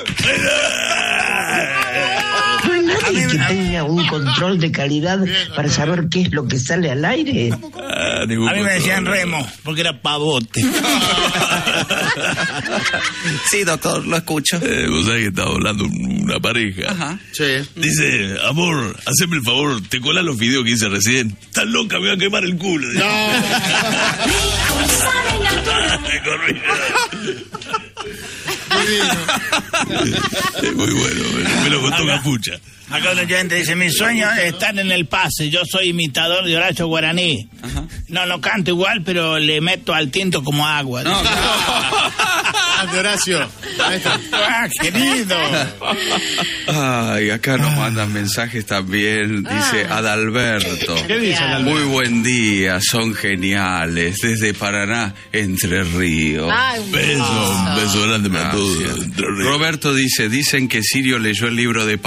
No hay nadie que tenga un control de calidad para saber qué es lo que sale al aire. A mí me decían Remo, porque era pavote. Sí, doctor, lo escucho. Vos sabés que estaba hablando una pareja. Ajá. Sí. Dice, amor, haceme el favor, te colás los videos que hice recién. Estás loca, me va a quemar el culo. No. Muy bueno, me lo contó Capucha. Acá un oyente dice, mi sueño es estar en el pase, yo soy imitador de Horacio Guaraní. Ajá. No canto igual, pero le meto al tinto como agua. No, De Horacio. Ahí está. ¡Ah, querido! Ay, acá nos mandan mensajes también. Dice Adalberto. ¿Qué dice Adalberto? Muy buen día, son geniales. Desde Paraná, Entre Ríos. Ay, un Un beso grande para todos. Gracias. Roberto dice, dicen que Sirio leyó el libro de